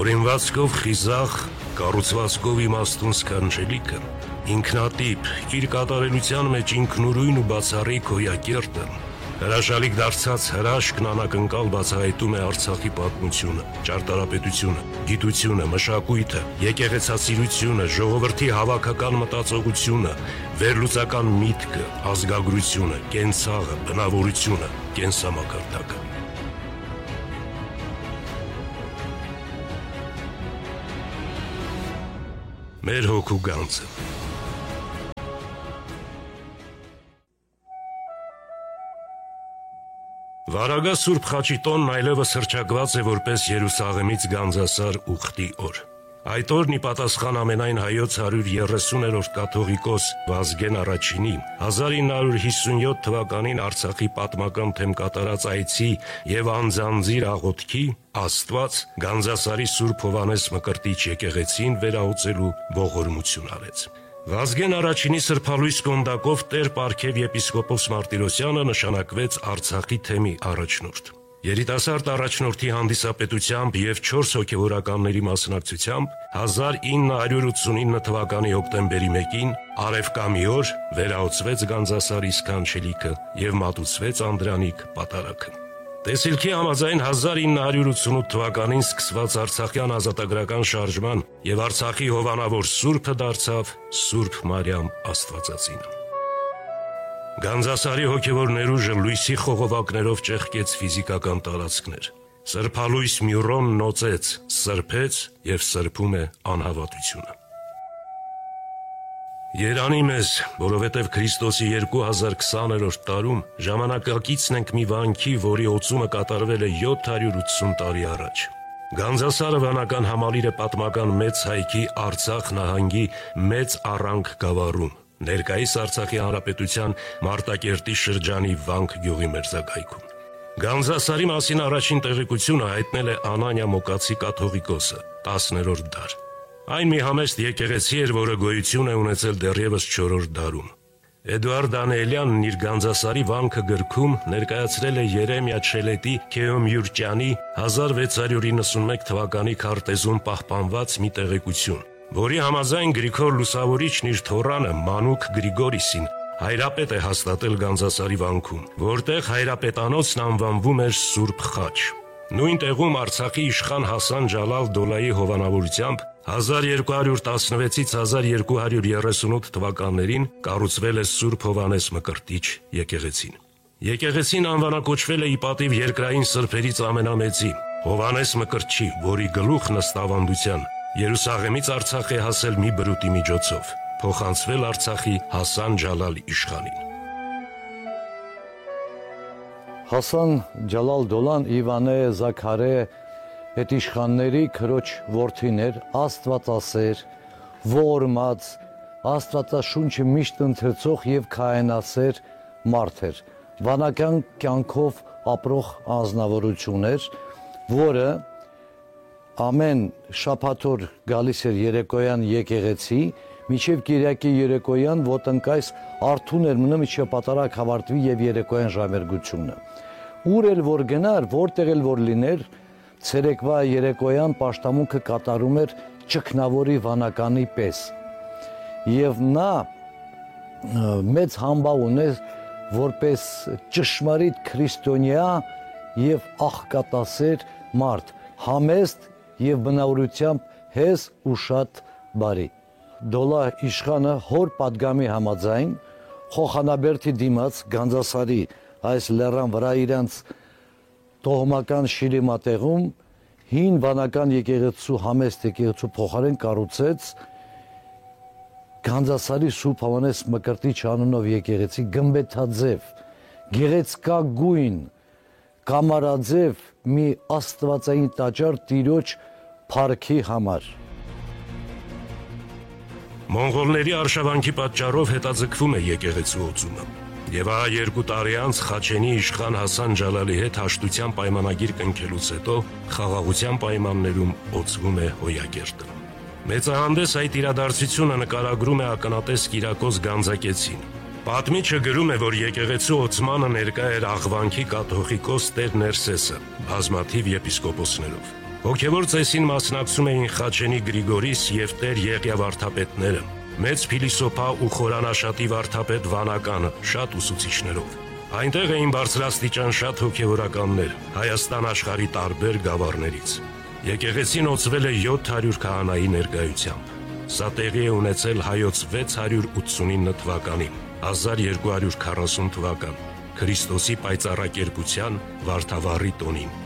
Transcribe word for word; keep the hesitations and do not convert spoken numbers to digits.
Օրինվածքով խիզախ, կառուցվածքով իմաստուն սքանչելիքը, ինքնատիպ, իր կատարելության մեջ ինքնուրույն ու բացառիկ հոյակերտը, հրաշալիք դարձած հրաշքն անակնկալ բացահայտում է Արցախի պատմությունը, ճարտարապետությունը, գիտությունը, մշակույթը, եկեղեցասիրությունը, ժողովրդի հավաքական մտածողությունը, վերլուծական միտքը, ազգագրությունը, կենցաղը, բնավորությունը, կենսամակարդակը։ Մեր հոգու գանձը։ Վարագա Սուրբ Խաչիտոնն այլևս հռչակված է որպես Երուսաղեմից Գանձասար ուխտի օր։ Այդ օրն ի պատասխան ամենայն հայոց հարյուր երեսուներորդ կաթողիկոս Վազգեն առաջինի հազար ինը հարյուր հիսունյոթ թվականին Արցախի պատմական թեմ կատարած այցի եւ անձանձիր աղոթքի Աստված Գանձասարի Սուրբ Հովհաննես Մկրտիչ եկեղեցին վերահսկելու ողորմություն արեց։ Վազգեն առաջինի սրբալույս կոնդակով Տեր Պարքև եպիսկոպոս Մարտիրոսյանը նշանակվեց Արցախի թեմի առաջնորդ։ Երիտասարդ առաջնորդի հանդիսապետությամբ եւ չորս հոգեվորականների մասնակցությամբ հազար ինը հարյուր ութսունինը թվականի հոկտեմբերի մեկին Արևկամի օր վերահսկվեց Գանձասարի սքանչելիքը եւ մատուցվեց Անդրանիկ պատարագը։ Տեսիլքի համաձայն հազար ինը հարյուր ութսունութ թվականին սկսված Արցախյան ազատագրական շարժման եւ Արցախի հովանավոր Սուրբը դարձավ Սուրբ Մարիամ Աստվածածինը։ Գանձասարի հոգևոր ներուժը լույսի խողովակներով ճեղքեց ֆիզիկական տարածքներ։ Սրբալույս մյուրոն նոծեց, սրբեց եւ սրբում է անհավատությունը։ Երանի մեզ, որովհետև Քրիստոսի երկու հազար քսաներորդ տարում ժամանակակիցն ենք մի վանքի, որի օծումը կատարվել է յոթ հարյուր ութսուն տարի առաջ։ Գանձասարը վանական համալիր է պատմական մեծ հայքի Արցախ նահանգի մեծ առանք գավառում, ներկայիս Արցախի Հանրապետության Մարտակերտի շրջանի Վանք գյուղի մերձակայքում։ Գանձասարի մասին առաջին տեղեկությունը հայտնել է Անանիա Մոկացի կաթողիկոսը, տասներորդ դար։ Այն մի համեստ եկեղեցի էր, որը գոյություն է ունեցել դեռևս չորրորդ դարում։ Էդուարդ Դանիելյանն իր Գանձասարի վանքը գրքում ներկայացրել է Երեմիա Չելետի Քեոմյուրճյանի հազար վեց հարյուր իննսունմեկ թվականի քարտեզում պահպանված մի տեղեկություն, որի համաձայն Գրիգոր Լուսավորիչն իր թոռանը Մանուկ Գրիգորիսին հայրապետ է հաստատել Գանձասարի վանքում, որտեղ հայրապետանոցն անվանվում էր Սուրբ Խաչ։ Նույն տեղում Արցախի իշխան Հասան Ջալալ Դոլայի հովանավորությամբ հազար երկու հարյուր տասնվեցից հազար երկու հարյուր երեսունութ թվականներին կառուցվել է Սուրբ Հովհաննես Մկրտիչ եկեղեցին։ Եկեղեցին անվանակոչվել է ի պատիվ երկրային սրբերից ամենամեծի Հովհաննես Մկրտչի, որի գլուխն ըստ ավանդության Երուսաղեմից Արցախ է հասել մի բրուտի միջոցով, փոխանցվել Արցախի Հասան Ջալալ իշխանին։ Հասան Ջալալ Դոլան Իվանե Զաքարե այդ իշխանների քրոջ որդին էր, աստվածասեր, ողորմած, աստվածաշունչը միշտ ընթերցող եւ քահանասեր մարդ էր, վանական կյանքով ապրող անձնավորություն էր, որը ամեն շաբաթօր գալիս էր երեկոյան եկեղեցի, մինչև Կիրակի երեկոյան ոտնկայս արթուն էր մնում, մինչև պատարագ հավարտվի եւ երեկոյան ժամերգությունը։ Ուր էլ որ գնար, որտեղ էլ որ լիներ, ցերեկվա երեկոյան պաշտամունքը կատարում էր ճգնավորի վանականի պես։ Եվ նա մեծ համբավ ուներ որպես ճշմարիտ քրիստոնյա եւ աղքատասեր մարդ, համեստ եւ բնավորությամբ հեզ ու շատ բարի։ Դոլա իշխանը հոր պատգամի համաձայն Խոխանաբերդի դիմաց Գանձասարի այս լեռան վրա իրանց տոհմական շիրիմատեղում հին վանական եկեղեցու համեստ եկեղեցու փոխարեն կառուցեց Գանձասարի Սուրբ Հովհաննես Մկրտիչ անունով եկեղեցի գմբեթաձև, գեղեցկագույն, կամարաձև մի աստվածային տաճար Տիրոջ փառքի համար։ Մոնղոլների արշավանքի պատճառով հետաձգվում է եկեղեցու օծումը, եւ ահա երկու տարի անց Խաչենի իշխան Հասան Ջալալի հետ հաշտության պայմանագիր կնքելուց հետո խաղաղության պայմաններում օծվում է հոյակերտը։ Մեծահանդես այդ իրադարձությունը նկարագրում է ականատես Կիրակոս Գանձակեցին։ Պատմիչը գրում է, որ եկեղեցու օծմանը ներկա էր Աղվանքի կաթողիկոս Տեր Ներսեսը, բազմաթիվ եպիսկոպոսներով։ Հոգևոր ծեսին մասնակցում էին Խաչենի Գրիգորիս եւ Տեր Եղիա վարդապետները, մեծ փիլիսոփա ու խորանաշատի վարդապետ Վանականը շատ ուսուցիչներով։ Այնտեղ էին բարձրաստիճան շատ հոգևորականներ Հայաստան աշխարհի տարբեր գավառներից։ Եկեղեցին օծվել է յոթ հարյուր քահանայի ներկայությամբ։ Սա տեղի է ունեցել հայոց վեց հարյուր ութսունինը թվականին, հազար երկու հարյուր քառասուն թվական, Քրիստոսի պայծառակերպության Վարդավառի տոնին։